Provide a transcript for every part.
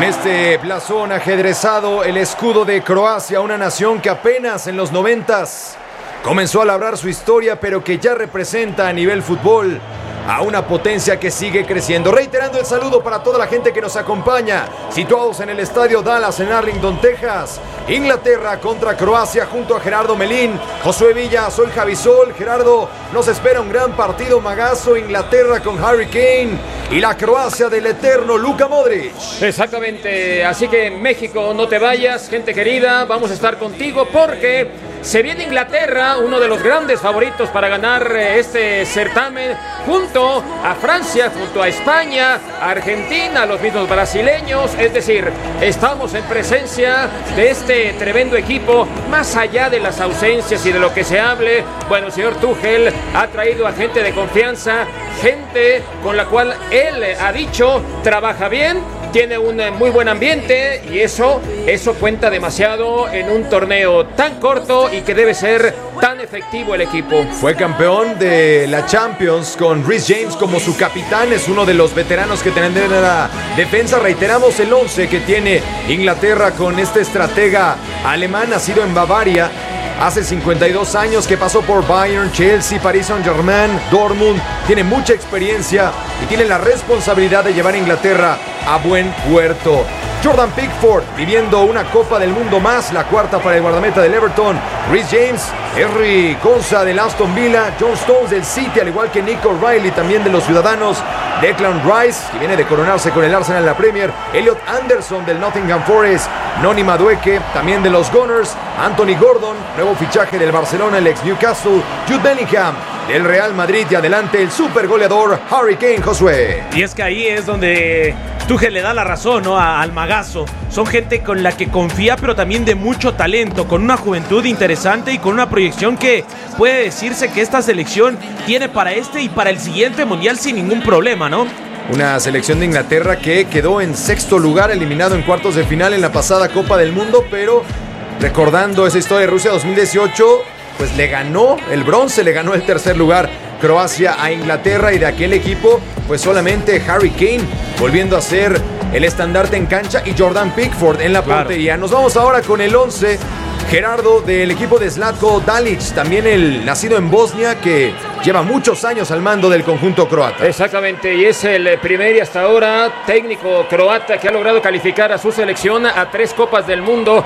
este blasón ajedrezado, el escudo de Croacia, una nación que apenas en los 90s comenzó a labrar su historia, pero que ya representa a nivel fútbol a una potencia que sigue creciendo. Reiterando el saludo para toda la gente que nos acompaña, situados en el estadio Dallas en Arlington, Texas. Inglaterra contra Croacia junto a Gerardo Melín, Josué Villa, soy Javi Sol. Gerardo, nos espera un gran partido, magazo. Inglaterra con Harry Kane y la Croacia del eterno Luka Modric. Exactamente, así que México, no te vayas, gente querida, vamos a estar contigo porque se viene Inglaterra, uno de los grandes favoritos para ganar este certamen, junto a Francia, junto a España, a Argentina, los mismos brasileños. Es decir, estamos en presencia de este tremendo equipo, más allá de las ausencias y de lo que se hable. Bueno, el señor Tuchel ha traído a gente de confianza, gente con la cual él ha dicho trabaja bien, tiene un muy buen ambiente y eso cuenta demasiado en un torneo tan corto y que debe ser tan efectivo el equipo. Fue campeón de la Champions con Reece James como su capitán, es uno de los veteranos que tendrán en la defensa. Reiteramos el 11 que tiene Inglaterra con este estratega alemán, nacido en Bavaria hace 52 años, que pasó por Bayern, Chelsea, Paris Saint-Germain, Dortmund. Tiene mucha experiencia y tiene la responsabilidad de llevar a Inglaterra a buen puerto. Jordan Pickford viviendo una Copa del Mundo más, la cuarta para el guardameta del Everton. Reece James, Henry Konsa del Aston Villa, John Stones del City, al igual que Nico Riley también de los Ciudadanos. Declan Rice, que viene de coronarse con el Arsenal en la Premier. Elliot Anderson del Nottingham Forest. Noni Madueke, también de los Gunners. Anthony Gordon, nuevo fichaje del Barcelona, el ex Newcastle. Jude Bellingham del Real Madrid, y adelante el super goleador Harry Kane. Josué. Y es que ahí es donde Tuchel le da la razón, ¿no?, al magazo. Son gente con la que confía, pero también de mucho talento, con una juventud interesante y con una proyección que puede decirse que esta selección tiene para este y para el siguiente mundial sin ningún problema, ¿no? Una selección de Inglaterra que quedó en sexto lugar, eliminado en cuartos de final en la pasada Copa del Mundo, pero recordando esa historia de Rusia 2018, pues le ganó el bronce, le ganó el tercer lugar Croacia a Inglaterra, y de aquel equipo pues solamente Harry Kane volviendo a ser el estandarte en cancha y Jordan Pickford en la portería. Nos vamos ahora con el 11, Gerardo, del equipo de Zlatko Dalic, también el nacido en Bosnia, que lleva muchos años al mando del conjunto croata. Exactamente, y es el primer y hasta ahora técnico croata que ha logrado calificar a su selección a 3 Copas del Mundo,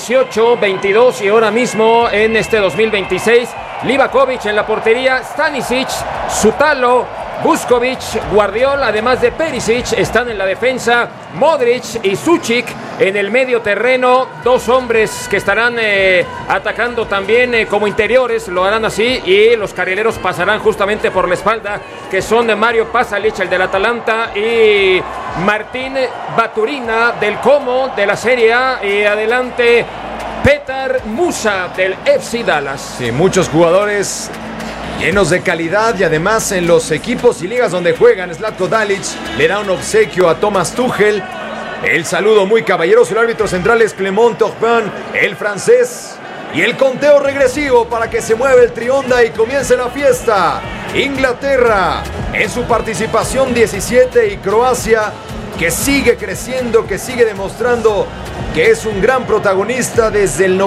18, 22 y ahora mismo en este 2026. Livakovic en la portería, Stanisic, Sutalo, Vuskovic, Guardiol, además de Perisic, están en la defensa, Modric y Suchik en el medio terreno, 2 hombres que estarán atacando también como interiores, lo harán así, y los carrileros pasarán justamente por la espalda, que son de Mario Pasalic, el del Atalanta, y Martín Baturina del Como de la Serie A, y adelante Petar Musa del FC Dallas. Sí, muchos jugadores llenos de calidad, y además en los equipos y ligas donde juegan, Zlatko Dalic le da un obsequio a Thomas Tuchel. El saludo muy caballeroso. El árbitro central es Clément Turpin, el francés. Y el conteo regresivo para que se mueva el trionda y comience la fiesta. Inglaterra en su participación 17 y Croacia, que sigue creciendo, que sigue demostrando que es un gran protagonista desde el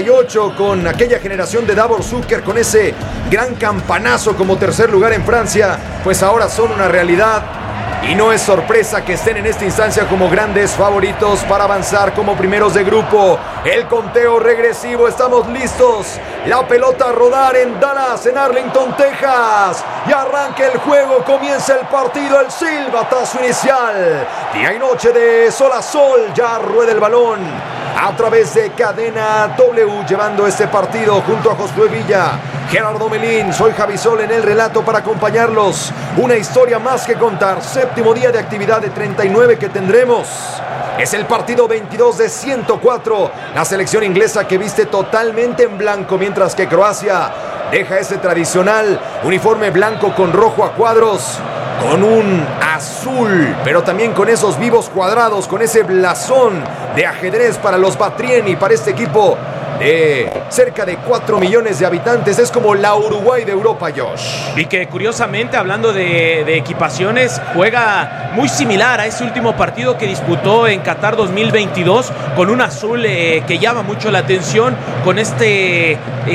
98 con aquella generación de Davor Zucker, con ese gran campanazo como tercer lugar en Francia, pues ahora son una realidad. Y no es sorpresa que estén en esta instancia como grandes favoritos para avanzar como primeros de grupo. El conteo regresivo, estamos listos. La pelota a rodar en Dallas, en Arlington, Texas. Y arranca el juego, comienza el partido, el silbatazo inicial. Día y noche de sol a sol, ya rueda el balón a través de Cadena W, llevando este partido junto a Josué Villa, Gerardo Melín. Soy Javi Sol en el relato para acompañarlos. Una historia más que contar. Séptimo día de actividad de 39 que tendremos. Es el partido 22 de 104. La selección inglesa que viste totalmente en blanco, mientras que Croacia deja ese tradicional uniforme blanco con rojo a cuadros, con un azul, pero también con esos vivos cuadrados, con ese blasón de ajedrez para los Batrieni, para este equipo de cerca de 4 millones de habitantes. Es como la Uruguay de Europa, Josh. Y que curiosamente, hablando de equipaciones, juega muy similar a ese último partido que disputó en Qatar 2022, con un azul que llama mucho la atención, con este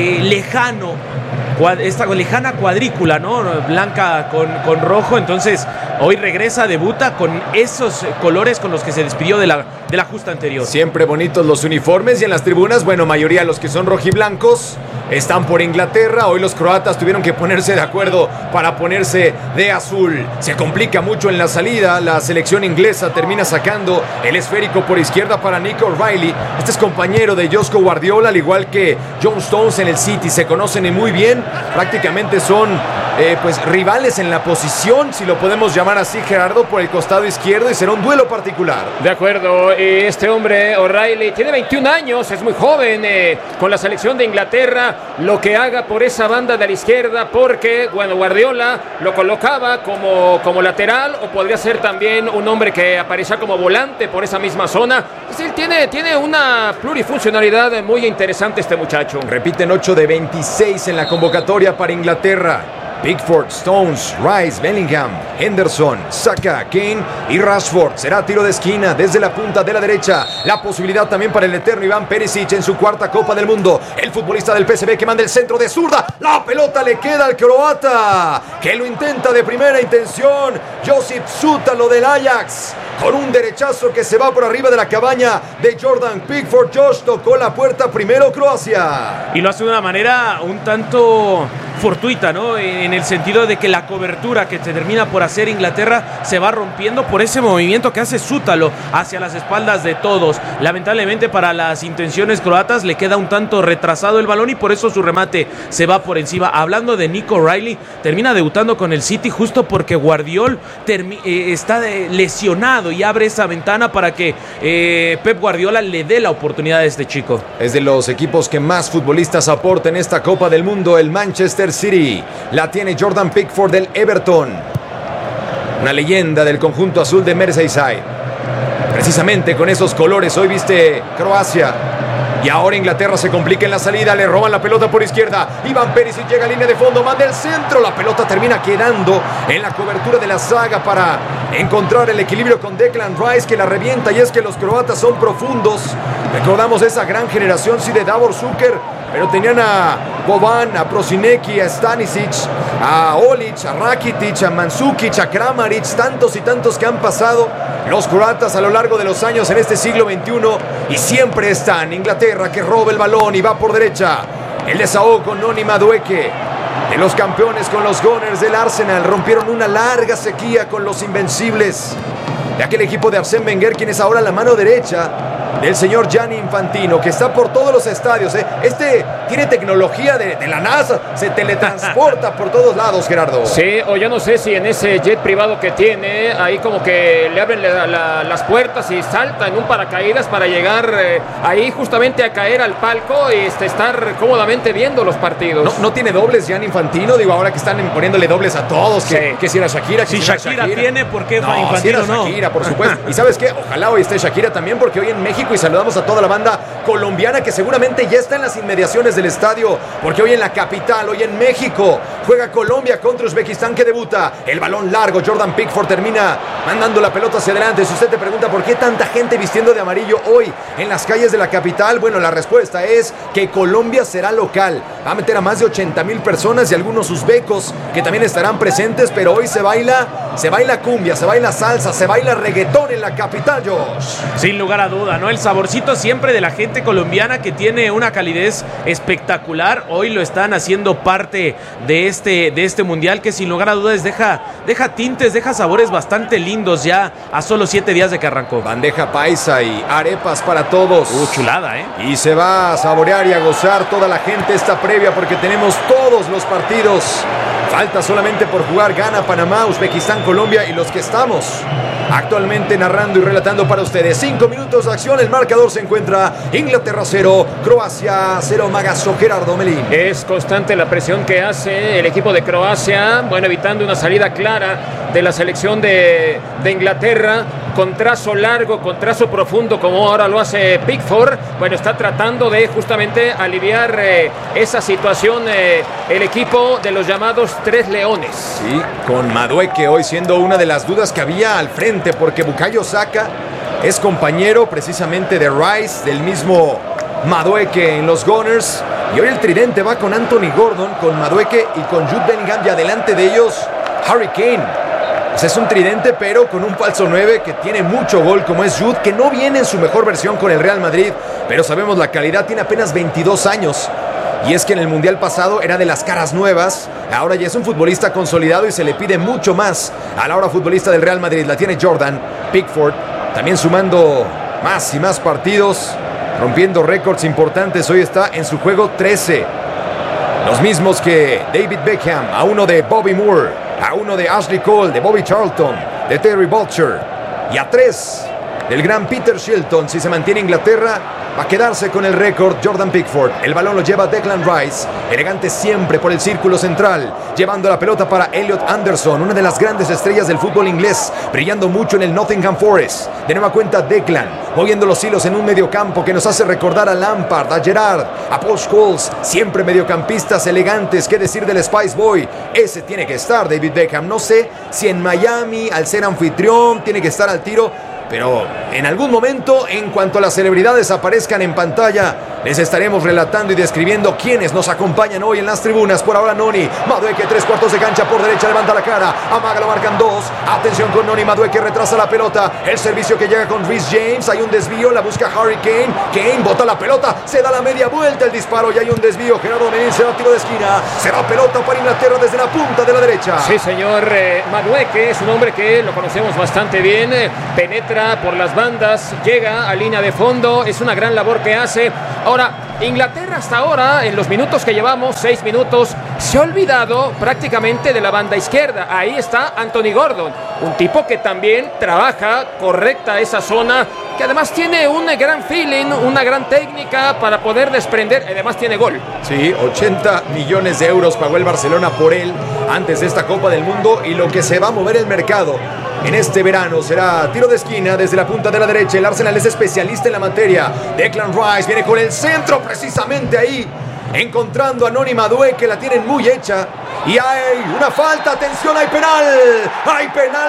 esta lejana cuadrícula, ¿no? Blanca con rojo. Entonces hoy regresa, debuta con esos colores con los que se despidió de la justa anterior. Siempre bonitos los uniformes, y en las tribunas, bueno, mayoría de los que son rojiblancos están por Inglaterra. Hoy los croatas tuvieron que ponerse de acuerdo para ponerse de azul. Se complica mucho en la salida. La selección inglesa termina sacando el esférico por izquierda para Nico O'Reilly. Este es compañero de Josko Guardiola, al igual que John Stones en el City. Se conocen muy bien. Prácticamente son pues rivales en la posición, si lo podemos llamar así, Gerardo, por el costado izquierdo, y será un duelo particular. De acuerdo, este hombre O'Reilly tiene 21 años, es muy joven, con la selección de Inglaterra. Lo que haga por esa banda de la izquierda, porque bueno, Guardiola lo colocaba como lateral, o podría ser también un hombre que aparecía como volante por esa misma zona. Es decir, tiene una plurifuncionalidad muy interesante este muchacho. Repiten 8 de 26 en la convocatoria para Inglaterra. Pickford, Stones, Rice, Bellingham, Henderson, Saka, Kane y Rashford. Será tiro de esquina desde la punta de la derecha. La posibilidad también para el eterno Iván Perisic en su cuarta Copa del Mundo. El futbolista del PSV que manda el centro de zurda. La pelota le queda al croata, que lo intenta de primera intención. Josip Zútalo del Ajax, con un derechazo que se va por arriba de la cabaña de Jordan Pickford. Josh tocó la puerta primero Croacia. Y lo hace de una manera un tanto fortuita, ¿no? En el sentido de que la cobertura que se termina por hacer Inglaterra se va rompiendo por ese movimiento que hace Zútalo hacia las espaldas de todos. Lamentablemente para las intenciones croatas le queda un tanto retrasado el balón, y por eso su remate se va por encima. Hablando de Nico O'Reilly, termina debutando con el City justo porque Guardiola está lesionado, y abre esa ventana para que Pep Guardiola le dé la oportunidad a este chico. Es de los equipos que más futbolistas aporta en esta Copa del Mundo, el Manchester City. La tiene Jordan Pickford del Everton, una leyenda del conjunto azul de Merseyside. Precisamente con esos colores hoy viste Croacia. Y ahora Inglaterra se complica en la salida, le roban la pelota por izquierda. Iván Perisic llega a línea de fondo, manda el centro. La pelota termina quedando en la cobertura de la zaga para encontrar el equilibrio con Declan Rice, que la revienta. Y es que los croatas son profundos. Recordamos esa gran generación, sí, de Davor Šuker, pero tenían a Boban, a Prosinecki, a Stanisic, a Olic, a Rakitic, a Mandzukic, a Kramaric, tantos y tantos que han pasado los croatas a lo largo de los años en este siglo XXI, y siempre están. Inglaterra que roba el balón y va por derecha. El desahogo con Noni Madueke, de los campeones con los Gunners del Arsenal. Rompieron una larga sequía con los invencibles de aquel equipo de Arsène Wenger, quien es ahora la mano derecha del señor Gianni Infantino, que está por todos los estadios. Este tiene tecnología de la NASA, se teletransporta por todos lados, Gerardo. Sí, o yo no sé si en ese jet privado que tiene, ahí como que le abren las puertas y salta en un paracaídas para llegar ahí justamente a caer al palco y estar cómodamente viendo los partidos. No tiene dobles Gianni Infantino, digo, ahora que están poniéndole dobles a todos, que si era Shakira, que si Shakira tiene, ¿por qué Infantino si era Shakira, por supuesto. Y ¿sabes qué? Ojalá hoy esté Shakira también, porque hoy en México, y saludamos a toda la banda colombiana que seguramente ya está en las inmediaciones del estadio, porque hoy en la capital, hoy en México, juega Colombia contra Uzbekistán, que debuta. El balón largo, Jordan Pickford termina mandando la pelota hacia adelante. Si usted te pregunta por qué tanta gente vistiendo de amarillo hoy en las calles de la capital, bueno, la respuesta es que Colombia será local. Va a meter a más de 80,000 personas y algunos uzbecos que también estarán presentes, pero hoy se baila cumbia, se baila salsa, se baila reggaetón en la capital, Josh. Sin lugar a duda, ¿no? El saborcito siempre de la gente colombiana, que tiene una calidez espectacular. Hoy lo están haciendo parte de este mundial, que sin lugar a dudas deja tintes, deja sabores bastante lindos ya a solo 7 días de que arrancó. Bandeja paisa y arepas para todos. Chulada, ¿eh? Y se va a saborear y a gozar toda la gente esta previa, porque tenemos todos los partidos. Falta solamente por jugar Ghana, Panamá, Uzbekistán, Colombia, y los que estamos actualmente narrando y relatando para ustedes. 5 minutos de acción, el marcador se encuentra Inglaterra 0, Croacia 0, Magazo, Gerardo Melín. Es constante la presión que hace el equipo de Croacia, bueno, evitando una salida clara de la selección de Inglaterra, con trazo largo, con trazo profundo, como ahora lo hace Pickford. Bueno, está tratando de justamente aliviar esa situación el equipo de los llamados Tres Leones. Sí, con Madueke hoy siendo una de las dudas que había al frente, porque Bukayo Saka es compañero precisamente de Rice, del mismo Madueke en los Gunners, y hoy el tridente va con Anthony Gordon, con Madueke y con Jude Bellingham, y adelante de ellos Harry Kane. O sea, es un tridente pero con un falso 9 que tiene mucho gol, como es Jude, que no viene en su mejor versión con el Real Madrid, pero sabemos la calidad, tiene apenas 22 años. Y es que en el Mundial pasado era de las caras nuevas, ahora ya es un futbolista consolidado y se le pide mucho más a la hora futbolista del Real Madrid. La tiene Jordan Pickford, también sumando más y más partidos, rompiendo récords importantes. Hoy está en su juego 13. Los mismos que David Beckham, a uno de Bobby Moore, a uno de Ashley Cole, de Bobby Charlton, de Terry Butcher, y a 3 del gran Peter Shilton. Si se mantiene Inglaterra, va a quedarse con el récord Jordan Pickford. El balón lo lleva Declan Rice, elegante siempre por el círculo central, llevando la pelota para Elliot Anderson, una de las grandes estrellas del fútbol inglés, brillando mucho en el Nottingham Forest. De nueva cuenta Declan, moviendo los hilos en un mediocampo que nos hace recordar a Lampard, a Gerrard, a Paul Scholes, siempre mediocampistas elegantes. ¿Qué decir del Spice Boy? Ese tiene que estar David Beckham. No sé si en Miami, al ser anfitrión, tiene que estar al tiro, pero en algún momento, en cuanto a las celebridades aparezcan en pantalla, les estaremos relatando y describiendo quiénes nos acompañan hoy en las tribunas. Por ahora Noni, Madueke, 3/4 de cancha por derecha, levanta la cara, amaga, lo marcan 2, atención con Noni, Madueke retrasa la pelota, el servicio que llega con Reece James, hay un desvío, la busca Harry Kane, Kane bota la pelota, se da la media vuelta, el disparo y hay un desvío, Gerardo Menil se da tiro de esquina, será pelota para Inglaterra desde la punta de la derecha. Sí señor, Madueke es un hombre que lo conocemos bastante bien, penetra por las bandas, llega a línea de fondo, es una gran labor que hace. Ahora, Inglaterra hasta ahora, en los minutos que llevamos, 6 minutos, se ha olvidado prácticamente de la banda izquierda. Ahí está Anthony Gordon, un tipo que también trabaja correcta esa zona, que además tiene un gran feeling, una gran técnica para poder desprender, además tiene gol. Sí, 80 millones de euros pagó el Barcelona por él antes de esta Copa del Mundo, y lo que se va a mover el mercado en este verano será tiro de esquina desde la punta de la derecha. El Arsenal es especialista en la materia. Declan Rice viene con el centro precisamente ahí, encontrando a Noni Madueke, la tienen muy hecha. Y hay una falta, atención, hay penal. Hay penal,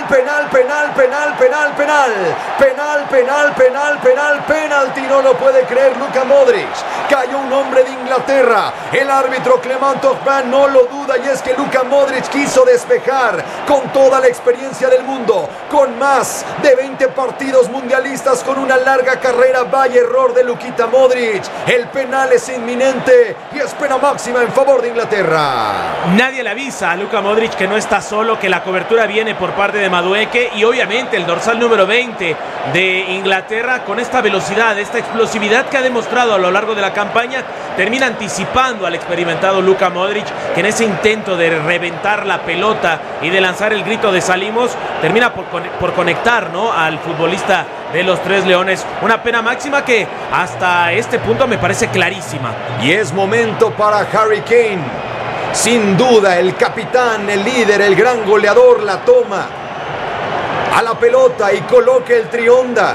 penalti, no lo puede creer Luka Modric. Cayó un hombre de Inglaterra. El árbitro Clement Turpin no lo duda, y es que Luka Modric quiso despejar con toda la experiencia del mundo, con más de 20 partidos mundialistas, con una larga carrera. Vaya error de Lukita Modric. El penal es inminente y es pena máxima en favor de Inglaterra. Nadie le avisa a Luka Modric que no está solo, que la cobertura viene por parte de Madueke, y obviamente el dorsal número 20 de Inglaterra, con esta velocidad, esta explosividad que ha demostrado a lo largo de la campaña, termina anticipando al experimentado Luka Modric, que en ese intento de reventar la pelota y de lanzar el grito de salimos, termina por conectar, ¿no?, al futbolista de los Tres Leones. Una pena máxima que hasta este punto me parece clarísima. Y es momento para Harry Kane. Sin duda, el capitán, el líder, el gran goleador, la toma a la pelota y coloca el trionda.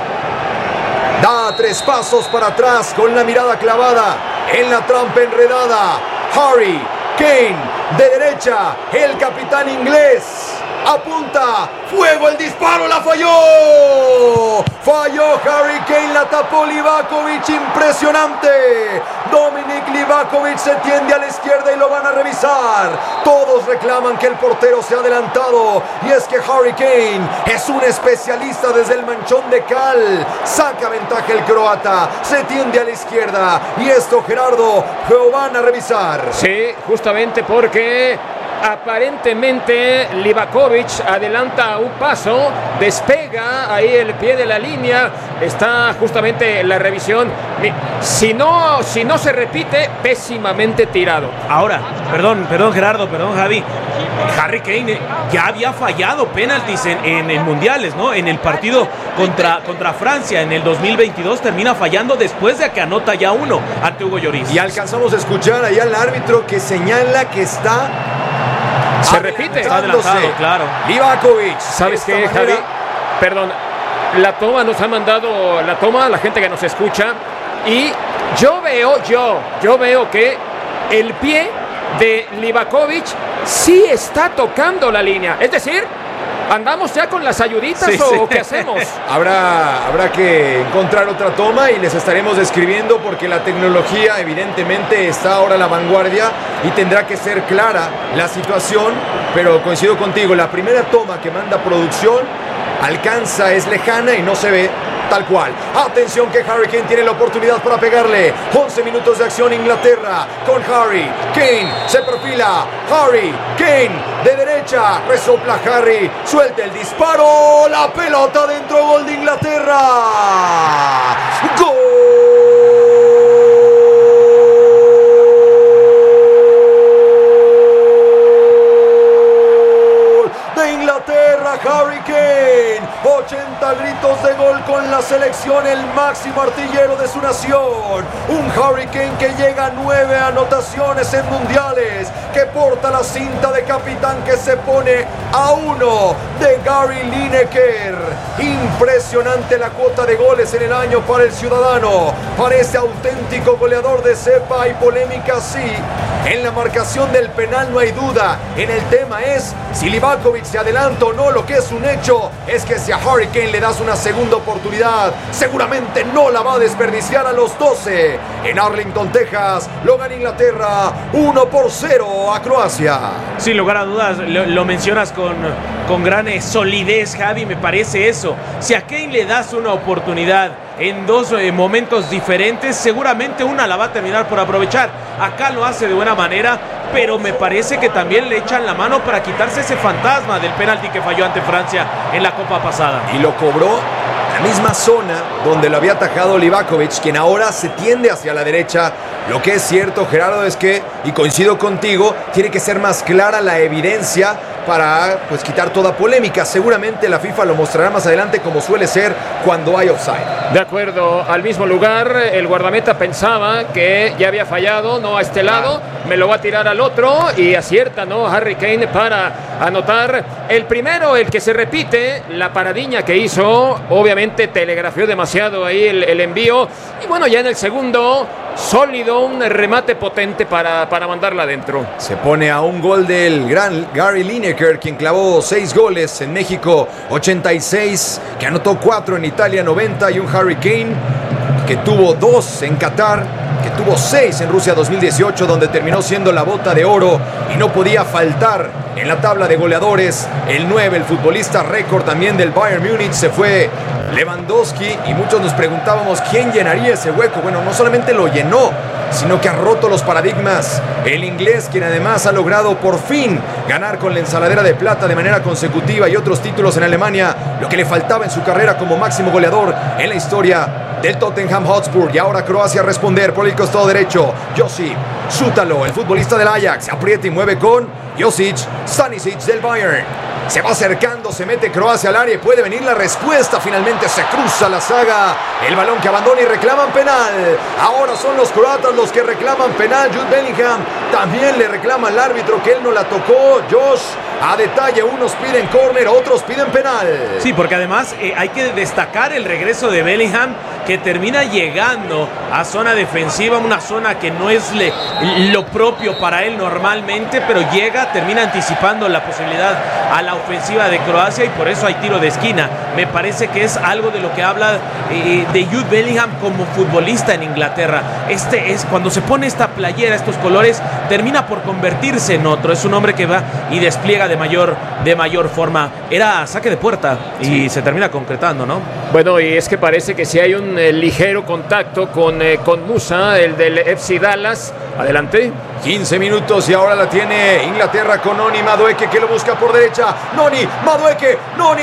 Da 3 pasos para atrás con la mirada clavada en la trampa enredada. Harry Kane, de derecha, el capitán inglés. Apunta, fuego, el disparo, la falló. Falló Harry Kane, la tapó Livakovic, impresionante. Dominik Livakovic se tiende a la izquierda y lo van a revisar. Todos reclaman que el portero se ha adelantado, y es que Harry Kane es un especialista desde el manchón de cal. Saca ventaja el croata, se tiende a la izquierda, y esto, Gerardo, lo van a revisar. Sí, justamente porque aparentemente Livakovic adelanta un paso, despega ahí el pie de la línea, está justamente la revisión. Si no se repite, pésimamente tirado. Ahora, perdón Gerardo, perdón Javi, Harry Kane ya había fallado penaltis en mundiales, ¿no? En el partido contra Francia en el 2022 termina fallando después de que anota ya uno ante Hugo Lloris. Y alcanzamos a escuchar ahí al árbitro que señala que está Se repite. Está adelantado, claro. Livakovic. ¿Sabes qué, Javi? Perdón, la toma nos ha mandado la gente que nos escucha, y yo veo que el pie de Livakovic sí está tocando la línea. Es decir, ¿andamos ya con las ayuditas o qué hacemos? Habrá que encontrar otra toma y les estaremos describiendo, porque la tecnología evidentemente está ahora a la vanguardia y tendrá que ser clara la situación, pero coincido contigo, la primera toma que manda producción alcanza, es lejana y no se ve tal cual. Atención que Harry Kane tiene la oportunidad para pegarle. 11 minutos de acción Inglaterra con Harry Kane. Se perfila Harry Kane de derecha. Resopla Harry. Suelta el disparo. La pelota dentro. Gol de Inglaterra. ¡Gol de Inglaterra! Harry Kane, 80 gritos de gol con la selección, el máximo artillero de su nación. Un Harry Kane que llega a 9 anotaciones en mundiales, que porta la cinta de capitán, que se pone a 1 de Gary Lineker. Impresionante la cuota de goles en el año para el ciudadano. Parece auténtico goleador de cepa. Hay polémica, sí. En la marcación del penal no hay duda. En el tema es si Livakovic se adelanta o no. Lo que es un hecho es que si a Harry Kane le das una segunda oportunidad, seguramente no la va a desperdiciar. A los 12 en Arlington, Texas, lo gana Inglaterra 1-0 a Croacia. Sin lugar a dudas, lo mencionas con gran solidez, Javi. Me parece eso. Si a Kane le das una oportunidad en dos momentos diferentes, seguramente una la va a terminar por aprovechar. Acá lo hace de buena manera, pero me parece que también le echan la mano para quitarse ese fantasma del penalti que falló ante Francia en la Copa pasada. Y lo cobró en la misma zona donde lo había atajado Livakovic, quien ahora se tiende hacia la derecha. Lo que es cierto, Gerardo, es que, y coincido contigo, tiene que ser más clara la evidencia para quitar toda polémica. Seguramente la FIFA lo mostrará más adelante, como suele ser cuando hay offside. De acuerdo, al mismo lugar, el guardameta pensaba que ya había fallado, no a este lado, me lo va a tirar al otro, y acierta, ¿no? Harry Kane para anotar el primero, el que se repite. La paradiña que hizo, obviamente telegrafió demasiado ahí el envío, y bueno, ya en el segundo, sólido, un remate potente para mandarla adentro. Se pone a un gol del gran Gary Lineker, quien clavó 6 goles en México 86, que anotó 4 en Italia 90, y un Harry Kane que tuvo 2 en Qatar, que tuvo 6 en Rusia 2018, donde terminó siendo la bota de oro y no podía faltar en la tabla de goleadores. El 9, el futbolista récord también del Bayern Múnich, se fue Lewandowski, y muchos nos preguntábamos quién llenaría ese hueco. Bueno, no solamente lo llenó, sino que ha roto los paradigmas. El inglés, quien además ha logrado por fin ganar con la ensaladera de plata de manera consecutiva y otros títulos en Alemania, lo que le faltaba en su carrera como máximo goleador en la historia del Tottenham Hotspur. Y ahora Croacia a responder por el costado derecho. Josip Sútalo, el futbolista del Ajax, aprieta y mueve con Josic Stanisic del Bayern. Se va acercando, se mete Croacia al área y puede venir la respuesta. Finalmente se cruza la saga. El balón que abandona y reclaman penal. Ahora son los croatas los que reclaman penal. Jude Bellingham también le reclama al árbitro que él no la tocó. Josh, a detalle, unos piden córner, otros piden penal. Sí, porque además hay que destacar el regreso de Bellingham, que termina llegando a zona defensiva, una zona que no es lo propio para él normalmente, pero llega, termina anticipando la posibilidad a la ofensiva de Croacia, y por eso hay tiro de esquina. Me parece que es algo de lo que habla de Jude Bellingham como futbolista en Inglaterra. Cuando se pone esta playera, estos colores, termina por convertirse en otro. Es un hombre que va y despliega de mayor forma. Era saque de puerta y se termina concretando, ¿no? Bueno, y es que parece que si hay un ligero contacto con Musa, el del FC Dallas. Adelante. 15 minutos y ahora la tiene Inglaterra con Noni Madueke, que lo busca por derecha. Noni Madueke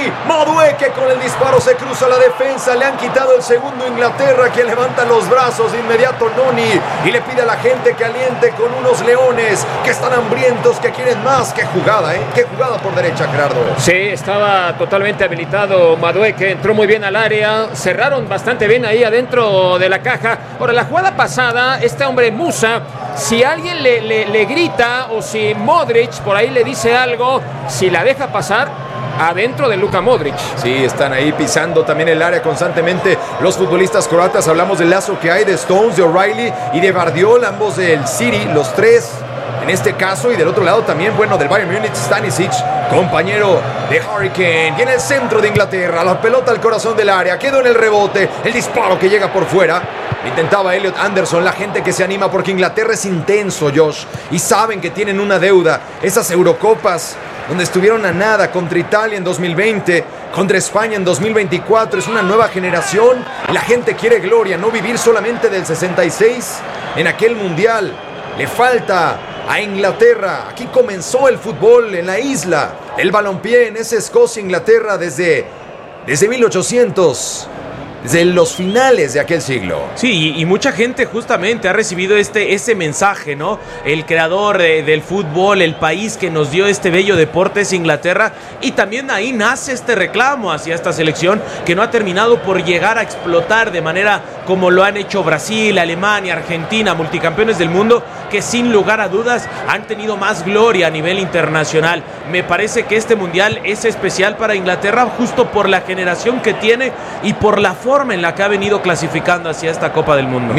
con el disparo se cruza la defensa. Le han quitado el segundo Inglaterra, que levanta los brazos de inmediato Noni y le pide a la gente que aliente con unos leones que están hambrientos, que quieren más. Qué jugada, qué jugada por derecha, Gerardo. Sí, estaba totalmente habilitado Madueke, entró muy bien al área, cerraron bastante bien ahí adentro de la caja. Ahora, la jugada pasada, este hombre Musa si alguien le grita o si Modric por ahí le dice algo, si la deja pasar, adentro de Luka Modric. Sí, están ahí pisando también el área constantemente los futbolistas croatas. Hablamos del lazo que hay de Stones, de O'Reilly y de Vardiol, ambos del City, los tres en este caso. Y del otro lado también, bueno, del Bayern Múnich, Stanisic, compañero de Harry Kane. Y en el centro de Inglaterra, la pelota al corazón del área, quedó en el rebote, el disparo que llega por fuera. Intentaba Elliot Anderson, la gente que se anima porque Inglaterra es intenso, Josh, y saben que tienen una deuda. Esas Eurocopas donde estuvieron a nada, contra Italia en 2020, contra España en 2024, es una nueva generación. La gente quiere gloria, no vivir solamente del 66 en aquel mundial. Le falta a Inglaterra. Aquí comenzó el fútbol en la isla, el balompié en esa Escocia, Inglaterra, desde 1800. Desde los finales de aquel siglo. Sí, y mucha gente justamente ha recibido ese mensaje, ¿no? El creador del fútbol, el país que nos dio este bello deporte es Inglaterra, y también ahí nace este reclamo hacia esta selección que no ha terminado por llegar a explotar de manera como lo han hecho Brasil, Alemania, Argentina, multicampeones del mundo, que sin lugar a dudas han tenido más gloria a nivel internacional. Me parece que este mundial es especial para Inglaterra justo por la generación que tiene y por la forma en la que ha venido clasificando hacia esta Copa del Mundo.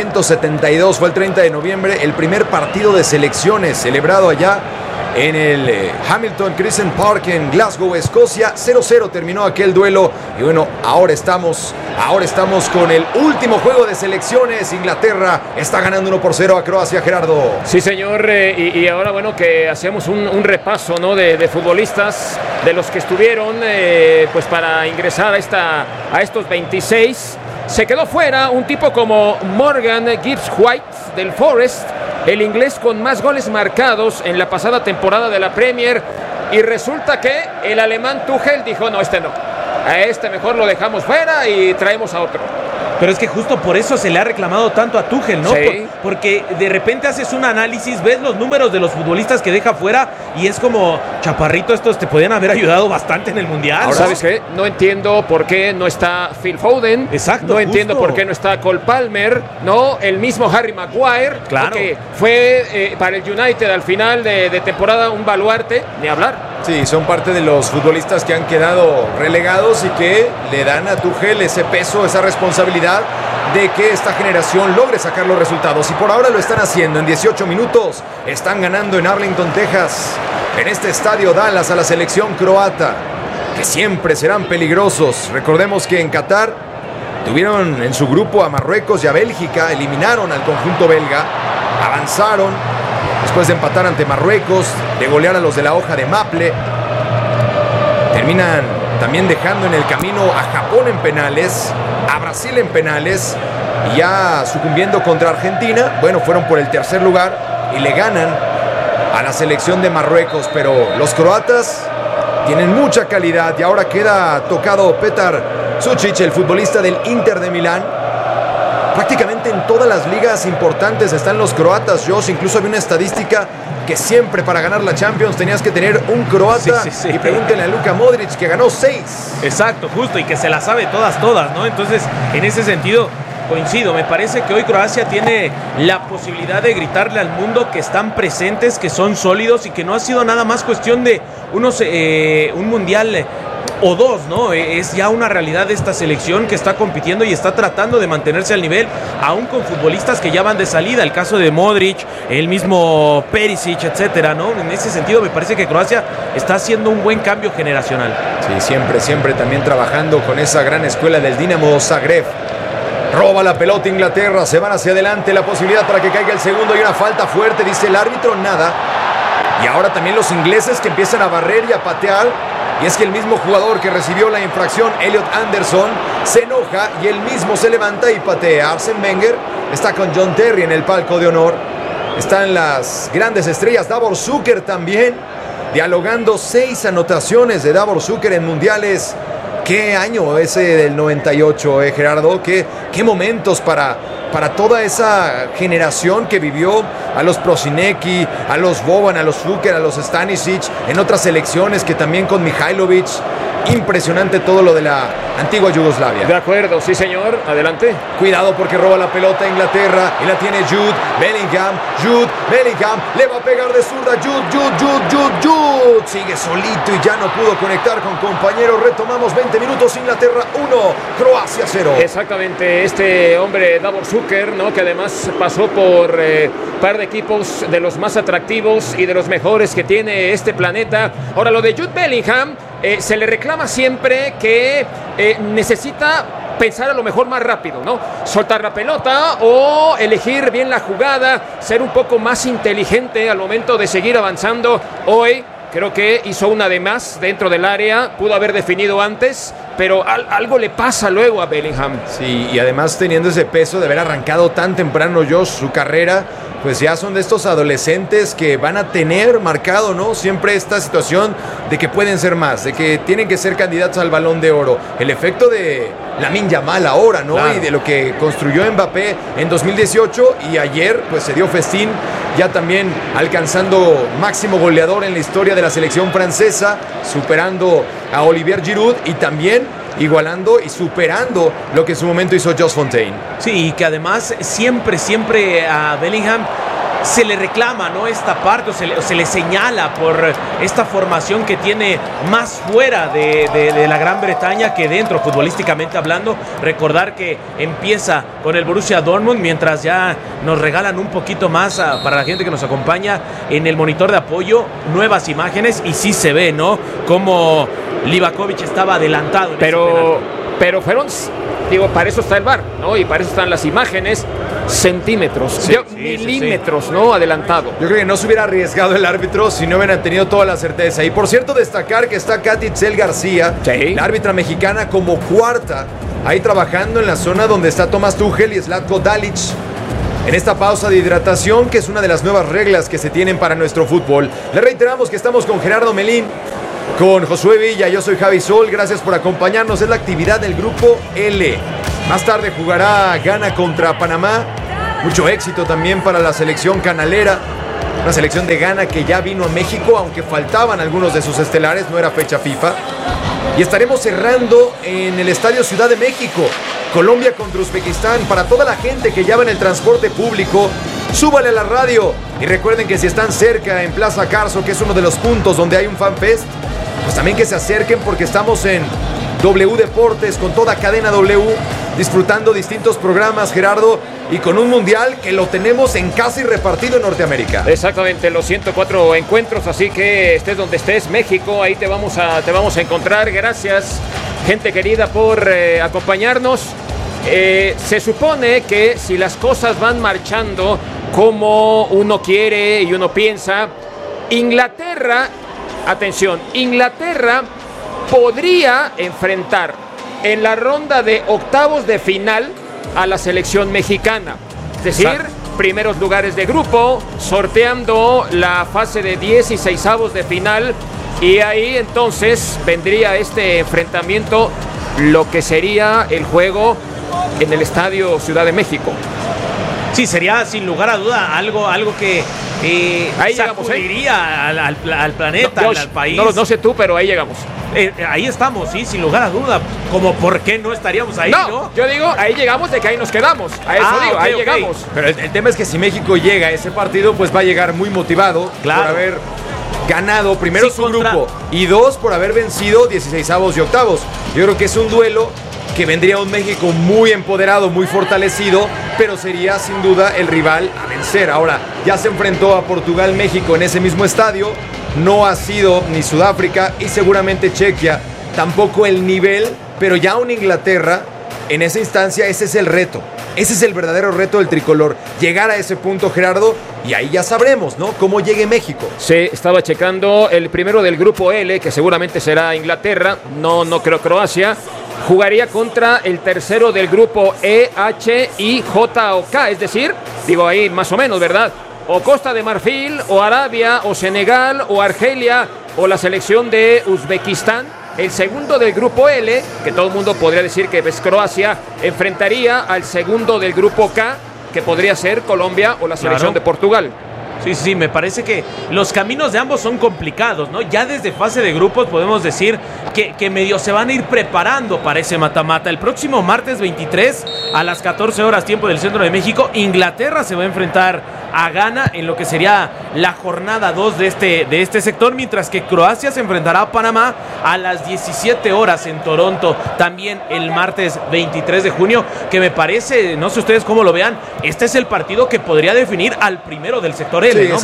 1872 fue el 30 de noviembre, el primer partido de selecciones celebrado allá en el Hamilton Crescent Park en Glasgow, Escocia. 0-0 terminó aquel duelo. Y bueno, ahora estamos con el último juego de selecciones. Inglaterra está ganando 1-0 a Croacia, Gerardo. Sí, señor, y ahora bueno, que hacemos un repaso, ¿no? de futbolistas, de los que estuvieron pues para ingresar a estos 26. Se quedó fuera un tipo como Morgan Gibbs-White del Forest, el inglés con más goles marcados en la pasada temporada de la Premier, y resulta que el alemán Tuchel dijo, no, no, a este mejor lo dejamos fuera y traemos a otro. Pero es que justo por eso se le ha reclamado tanto a Tuchel, ¿no? Sí. Porque de repente haces un análisis, ves los números de los futbolistas que deja fuera y es como, chaparrito, estos te podían haber ayudado bastante en el Mundial. Ahora, ¿sabes qué? No entiendo por qué no está Phil Foden. Exacto. No entiendo por qué no está Cole Palmer, ¿no? El mismo Harry Maguire. Claro. Que fue para el United al final de temporada un baluarte, ni hablar. Sí, son parte de los futbolistas que han quedado relegados y que le dan a Tuchel ese peso, esa responsabilidad de que esta generación logre sacar los resultados. Y por ahora lo están haciendo. En 18 minutos están ganando en Arlington, Texas, en este estadio Dallas, a la selección croata, que siempre serán peligrosos. Recordemos que en Qatar tuvieron en su grupo a Marruecos y a Bélgica, eliminaron al conjunto belga, avanzaron después de empatar ante Marruecos, de golear a los de la hoja de Maple. Terminan también dejando en el camino a Japón en penales, a Brasil en penales, y ya sucumbiendo contra Argentina. Bueno, fueron por el tercer lugar y le ganan a la selección de Marruecos. Pero los croatas tienen mucha calidad y ahora queda tocado Petar Sučić, el futbolista del Inter de Milán. Prácticamente en todas las ligas importantes están los croatas, Josh. Incluso había una estadística que siempre para ganar la Champions tenías que tener un croata. Sí. Y pregúntenle a Luka Modric, que ganó 6. Exacto, justo, y que se la sabe todas, ¿no? Entonces, en ese sentido, coincido. Me parece que hoy Croacia tiene la posibilidad de gritarle al mundo que están presentes, que son sólidos y que no ha sido nada más cuestión de un mundial o dos, ¿no? Es ya una realidad de esta selección que está compitiendo y está tratando de mantenerse al nivel, aún con futbolistas que ya van de salida. El caso de Modric, el mismo Perisic, etcétera, ¿no? En ese sentido me parece que Croacia está haciendo un buen cambio generacional. Sí, siempre también trabajando con esa gran escuela del Dinamo Zagreb. Roba la pelota Inglaterra, se van hacia adelante, la posibilidad para que caiga el segundo y una falta fuerte, dice el árbitro, nada. Y ahora también los ingleses que empiezan a barrer y a patear. Y es que el mismo jugador que recibió la infracción, Elliot Anderson, se enoja y él mismo se levanta y patea. Arsene Wenger está con John Terry en el palco de honor. Están las grandes estrellas, Davor Šuker también, dialogando. 6 anotaciones de Davor Šuker en mundiales. ¿Qué año ese del 98, Gerardo? ¿Qué momentos para toda esa generación que vivió a los Prosinecki, a los Boban, a los Šuker, a los Stanisic, en otras selecciones que también con Mihajlovic. Impresionante todo lo de la antigua Yugoslavia. De acuerdo, sí señor, adelante. Cuidado porque roba la pelota Inglaterra y la tiene Jude Bellingham, le va a pegar de zurda, Jude, sigue solito y ya no pudo conectar con compañeros. Retomamos 20 minutos, Inglaterra 1, Croacia 0. Exactamente, este hombre Davor Šuker, ¿no? Que además pasó por par de equipos de los más atractivos y de los mejores que tiene este planeta. Ahora, lo de Jude Bellingham, se le reclama siempre que necesita pensar a lo mejor más rápido, ¿no? Soltar la pelota o elegir bien la jugada, ser un poco más inteligente al momento de seguir avanzando. Hoy creo que hizo una de más dentro del área, pudo haber definido antes, pero algo le pasa luego a Bellingham. Sí, y además teniendo ese peso de haber arrancado tan temprano su carrera, pues ya son de estos adolescentes que van a tener marcado, ¿no? Siempre esta situación de que pueden ser más, de que tienen que ser candidatos al Balón de Oro. El efecto de Lamine Yamal ahora, ¿no? Claro. Y de lo que construyó Mbappé en 2018 y ayer, pues se dio festín, ya también alcanzando máximo goleador en la historia de la selección francesa, superando a Olivier Giroud y también igualando y superando lo que en su momento hizo Just Fontaine. Sí, y que además siempre a Bellingham se le reclama, ¿no? Esta parte, o se le señala por esta formación que tiene más fuera de la Gran Bretaña que dentro, futbolísticamente hablando. Recordar que empieza con el Borussia Dortmund, mientras ya nos regalan un poquito más para la gente que nos acompaña en el monitor de apoyo, nuevas imágenes, y sí se ve, ¿no? Como Livakovic estaba adelantado. Pero fueron, digo, para eso está el VAR, ¿no? Y para eso están las imágenes, centímetros, milímetros, sí. ¿No? Adelantado. Yo creo que no se hubiera arriesgado el árbitro si no hubieran tenido toda la certeza. Y por cierto, destacar que está Katy Itzel García, la árbitra mexicana, como cuarta, ahí trabajando en la zona donde está Thomas Tuchel y Zlatko Dalic. En esta pausa de hidratación, que es una de las nuevas reglas que se tienen para nuestro fútbol. Le reiteramos que estamos con Gerardo Melín, con Josué Villa, yo soy Javi Sol, gracias por acompañarnos. Es la actividad del grupo L. Más tarde jugará Ghana contra Panamá. Mucho éxito también para la selección canalera. Una selección de Ghana que ya vino a México, aunque faltaban algunos de sus estelares, no era fecha FIFA. Y estaremos cerrando en el Estadio Ciudad de México, Colombia contra Uzbekistán. Para toda la gente que ya va en el transporte público, súbale a la radio. Y recuerden que si están cerca en Plaza Carso, que es uno de los puntos donde hay un FanFest, pues también que se acerquen, porque estamos en W Deportes con toda cadena W, disfrutando distintos programas, Gerardo, y con un mundial que lo tenemos en casa y repartido en Norteamérica. Exactamente, los 104 encuentros, así que estés donde estés, México, ahí te vamos a encontrar. Gracias, gente querida, por acompañarnos. Se supone que si las cosas van marchando como uno quiere y uno piensa, Inglaterra podría enfrentar en la ronda de octavos de final a la selección mexicana. Es decir, primeros lugares de grupo, sorteando la fase de 16avos de final, y ahí entonces vendría este enfrentamiento, lo que sería el juego en el Estadio Ciudad de México. Sí, sería sin lugar a duda algo que ahí sacudiría al planeta, al país. No sé tú, pero ahí llegamos. Ahí estamos, sí, sin lugar a duda. Como por qué no estaríamos ahí, ¿no? Yo digo, ahí llegamos, de que ahí nos quedamos. A eso digo, ahí llegamos. Pero el tema es que si México llega a ese partido, pues va a llegar muy motivado, claro, por haber ganado primero su grupo, y dos, por haber vencido 16avos y octavos. Yo creo que es un duelo que vendría un México muy empoderado, muy fortalecido, pero sería sin duda el rival a vencer. Ahora, ya se enfrentó a Portugal-México en ese mismo estadio, no ha sido ni Sudáfrica y seguramente Chequia, tampoco el nivel, pero ya un Inglaterra, en esa instancia, ese es el reto. Ese es el verdadero reto del tricolor, llegar a ese punto, Gerardo, y ahí ya sabremos, ¿no?, cómo llegue México. Sí, estaba checando el primero del grupo L, que seguramente será Inglaterra, no creo Croacia. Jugaría contra el tercero del grupo E, H, I, J o K, es decir, digo ahí más o menos, ¿verdad? O Costa de Marfil, o Arabia, o Senegal, o Argelia, o la selección de Uzbekistán. El segundo del grupo L, que todo el mundo podría decir que es Croacia, enfrentaría al segundo del grupo K, que podría ser Colombia o la selección de Portugal. Sí, me parece que los caminos de ambos son complicados, ¿no? Ya desde fase de grupos podemos decir que medio se van a ir preparando para ese mata-mata. El próximo martes 23 a las 14 horas tiempo del centro de México, Inglaterra se va a enfrentar a Ghana en lo que sería la jornada 2 de este sector, mientras que Croacia se enfrentará a Panamá a las 17 horas en Toronto, también el martes 23 de junio, que me parece, no sé ustedes cómo lo vean, este es el partido que podría definir al primero del sector L, ¿no?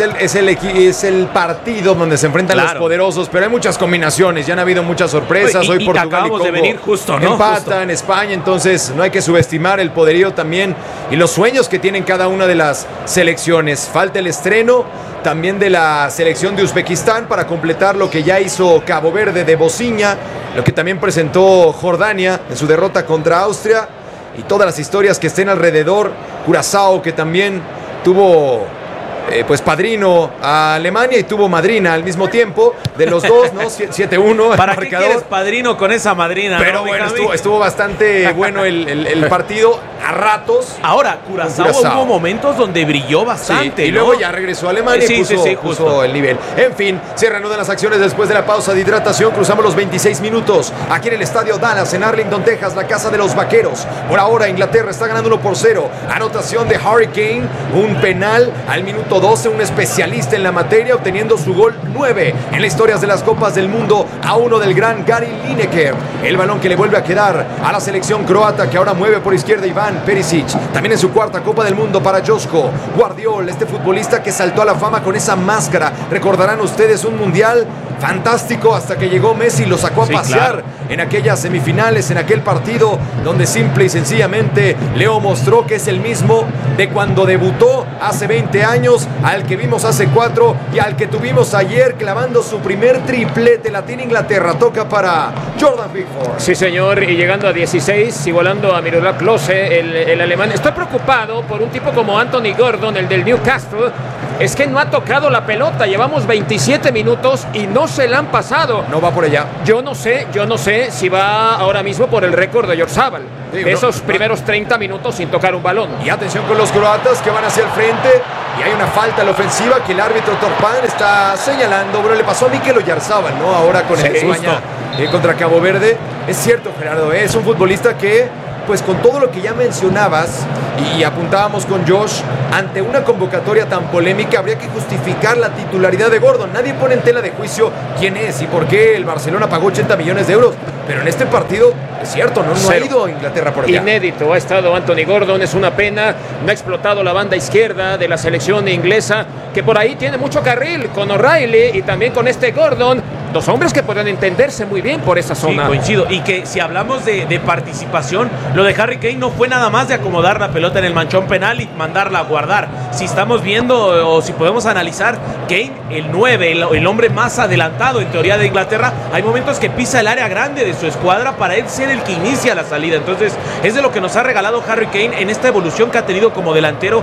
Es el partido donde se enfrentan los poderosos, pero hay muchas combinaciones, ya han habido muchas sorpresas. Hoy Portugal y Congo de venir justo, ¿no? Empatan en España, entonces no hay que subestimar el poderío también y los sueños que tienen cada una de las selecciones. Falta el estreno también de la selección de Uzbekistán para completar lo que ya hizo Cabo Verde de Bosnia, lo que también presentó Jordania en su derrota contra Austria y todas las historias que estén alrededor. Curazao, que también tuvo pues padrino a Alemania y tuvo madrina al mismo tiempo, de los dos, ¿no? 7-1. ¿Para qué quieres padrino con esa madrina? Pero ¿no, bueno, estuvo bastante bueno el partido a ratos. Ahora, Curazao hubo momentos donde brilló bastante, sí, y luego ya regresó a Alemania y puso el nivel. En fin, se reanudan las acciones después de la pausa de hidratación. Cruzamos los 26 minutos aquí en el estadio Dallas, en Arlington, Texas, la casa de los vaqueros. Por ahora, Inglaterra está ganando 1-0. Anotación de Harry Kane, un penal al minuto 12, un especialista en la materia, obteniendo su gol 9 en las historias de las Copas del Mundo a uno del gran Gary Lineker. El balón que le vuelve a quedar a la selección croata, que ahora mueve por izquierda Iván Perisic. También en su cuarta Copa del Mundo para Joško Guardiol, este futbolista que saltó a la fama con esa máscara. Recordarán ustedes un mundial fantástico hasta que llegó Messi y lo sacó a pasear en aquellas semifinales, en aquel partido donde simple y sencillamente Leo mostró que es el mismo de cuando debutó hace 20 años, al que vimos hace 4 y al que tuvimos ayer clavando su primer triplete. La tiene Inglaterra, toca para Jordan Pickford. Sí, señor, y llegando a 16, igualando a Miroslav Klose, el alemán. Estoy preocupado por un tipo como Anthony Gordon, el del Newcastle. Es que no ha tocado la pelota, llevamos 27 minutos y no se la han pasado. No va por allá. Yo no sé si va ahora mismo por el récord de Oyarzabal. Sí, esos primeros 30 minutos sin tocar un balón. Y atención con los croatas que van hacia el frente. Y hay una falta a la ofensiva que el árbitro Torpan está señalando. Bueno, le pasó a Mikel Oyarzabal, ¿no? Ahora con el España contra Cabo Verde. Es cierto, Gerardo, es un futbolista que, pues con todo lo que ya mencionabas y apuntábamos con Josh, ante una convocatoria tan polémica habría que justificar la titularidad de Gordon. Nadie pone en tela de juicio quién es y por qué el Barcelona pagó 80 millones de euros. Pero en este partido, es cierto, no ha ido a Inglaterra por allá. Inédito ha estado Anthony Gordon, es una pena. No ha explotado la banda izquierda de la selección inglesa, que por ahí tiene mucho carril con O'Reilly y también con este Gordon. Dos hombres que pueden entenderse muy bien por esa zona. Sí, coincido. Y que si hablamos de participación, lo de Harry Kane no fue nada más de acomodar la pelota en el manchón penal y mandarla a guardar. Si estamos viendo o si podemos analizar, Kane, el 9, el hombre más adelantado en teoría de Inglaterra, hay momentos que pisa el área grande de su escuadra para él ser el que inicia la salida. Entonces es de lo que nos ha regalado Harry Kane en esta evolución que ha tenido como delantero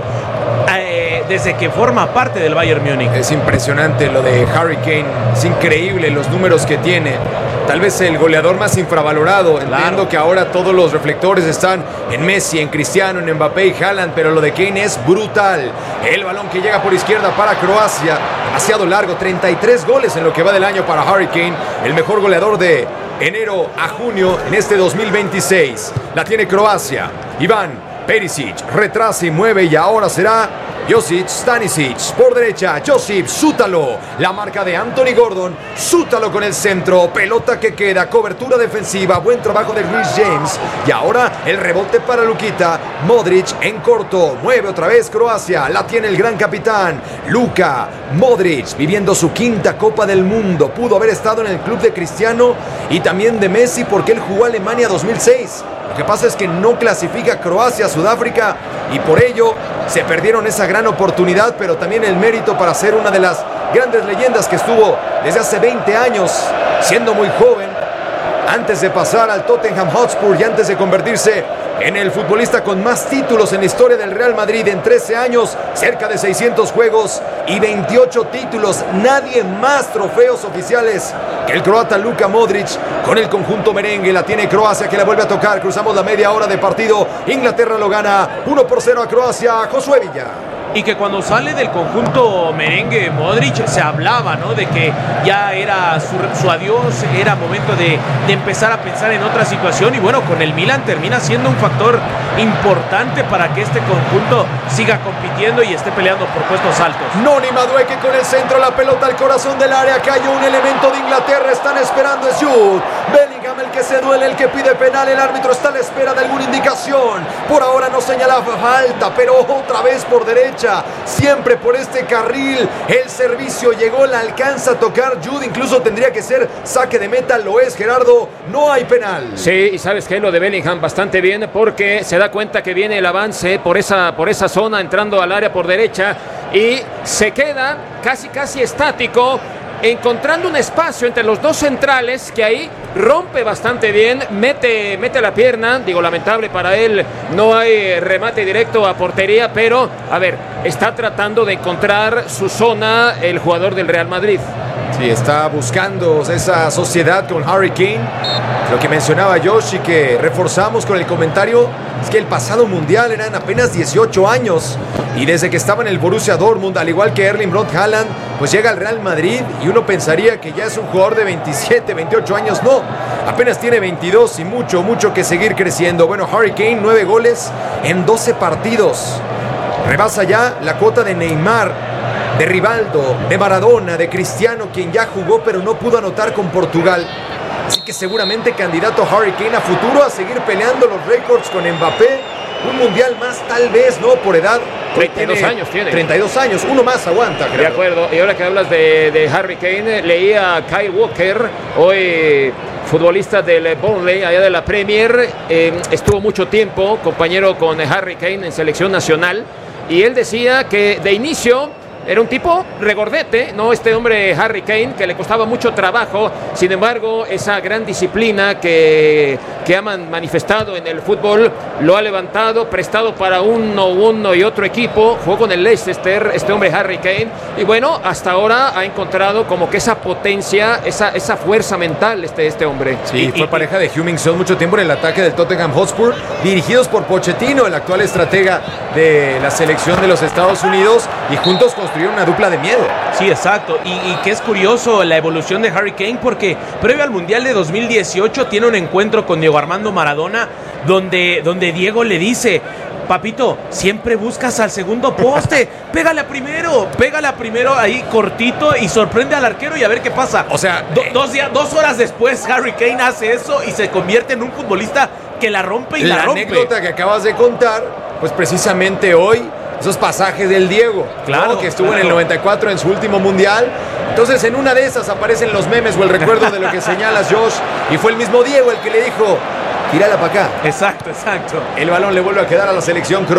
desde que forma parte del Bayern Múnich. Es impresionante lo de Harry Kane, es increíble los números que tiene. Tal vez el goleador más infravalorado. Entiendo que ahora todos los reflectores están en Messi, en Cristiano, en Mbappé y Haaland, pero lo de Kane es brutal. El balón que llega por izquierda para Croacia, demasiado largo, 33 goles en lo que va del año para Harry Kane, el mejor goleador de enero a junio en este 2026. La tiene Croacia. Iván Perisic retrasa y mueve, y ahora será Josip Stanisic por derecha. Josip Sútalo, la marca de Anthony Gordon. Sútalo con el centro, pelota que queda, cobertura defensiva, buen trabajo de Reece James. Y ahora el rebote para Lukita Modric en corto. Mueve otra vez Croacia, la tiene el gran capitán Luka Modric, viviendo su quinta Copa del Mundo. Pudo haber estado en el club de Cristiano y también de Messi, porque él jugó a Alemania 2006. Lo que pasa es que no clasifica Croacia a Sudáfrica y por ello se perdieron esa gran oportunidad, pero también el mérito para ser una de las grandes leyendas que estuvo desde hace 20 años, siendo muy joven, antes de pasar al Tottenham Hotspur y antes de convertirse en el futbolista con más títulos en la historia del Real Madrid en 13 años, cerca de 600 juegos y 28 títulos. Nadie más trofeos oficiales que el croata Luka Modric con el conjunto merengue. La tiene Croacia, que la vuelve a tocar. Cruzamos la media hora de partido. Inglaterra lo gana 1-0 a Croacia. Josué Villa. y que cuando sale del conjunto merengue Modric se hablaba, ¿no?, de que ya era su adiós, era momento de empezar a pensar en otra situación, y bueno, con el Milan termina siendo un factor importante para que este conjunto siga compitiendo y esté peleando por puestos altos. Noni Madueke con el centro, la pelota al corazón del área, cayó un elemento de Inglaterra, están esperando, es Jude Bellingham el que se duele, el que pide penal, el árbitro está a la espera de alguna indicación, por ahora no señala falta, pero otra vez por derecha, siempre por este carril, el servicio llegó, la alcanza a tocar Jude, incluso tendría que ser saque de meta, lo es Gerardo, no hay penal. Sí, y sabes que lo de Bellingham bastante bien, porque se da cuenta que viene el avance por esa zona, entrando al área por derecha, y se queda casi estático, encontrando un espacio entre los dos centrales, que ahí rompe bastante bien, mete la pierna, digo, lamentable para él, no hay remate directo a portería, pero, a ver, está tratando de encontrar su zona el jugador del Real Madrid. Sí, está buscando esa sociedad con Harry Kane. Lo que mencionaba Josh y que reforzamos con el comentario es que el pasado mundial eran apenas 18 años y desde que estaba en el Borussia Dortmund, al igual que Erling Braut Haaland, pues llega al Real Madrid y uno pensaría que ya es un jugador de 27, 28 años. No, apenas tiene 22 y mucho que seguir creciendo. Bueno, Harry Kane, 9 goles en 12 partidos. Rebasa ya la cuota de Neymar, de Rivaldo, de Maradona, de Cristiano, quien ya jugó pero no pudo anotar con Portugal. Así que seguramente candidato Harry Kane a futuro a seguir peleando los récords con Mbappé. Un mundial más tal vez, ¿no? Por edad. 32 años tiene. 32 años, uno más aguanta, creo. De acuerdo, y ahora que hablas de Harry Kane, leía a Kyle Walker, hoy futbolista del Burnley, allá de la Premier, estuvo mucho tiempo compañero con Harry Kane en selección nacional, y él decía que de inicio era un tipo regordete, ¿no? Este hombre Harry Kane, que le costaba mucho trabajo. Sin embargo, esa gran disciplina que ha manifestado en el fútbol lo ha levantado, prestado para uno y otro equipo. Jugó con el Leicester, este hombre Harry Kane. Y bueno, hasta ahora ha encontrado como que esa potencia, esa fuerza mental este hombre. Sí, fue pareja de Heung-min Son mucho tiempo en el ataque del Tottenham Hotspur, dirigidos por Pochettino, el actual estratega de la selección de los Estados Unidos, y juntos construyeron una dupla de miedo. Sí, exacto, y que es curioso la evolución de Harry Kane, porque previo al Mundial de 2018 tiene un encuentro con Diego Armando Maradona, donde Diego le dice: papito, siempre buscas al segundo poste, pégale a primero ahí cortito y sorprende al arquero y a ver qué pasa. O sea, 2 horas después Harry Kane hace eso y se convierte en un futbolista que la rompe y la rompe. La anécdota que acabas de contar, pues precisamente hoy, esos pasajes del Diego, claro, ¿no? Que estuvo en el 94 en su último mundial. Entonces en una de esas aparecen los memes o el recuerdo de lo que señalas, Josh, y fue el mismo Diego el que le dijo: tírala para acá. Exacto. El balón le vuelve a quedar a la selección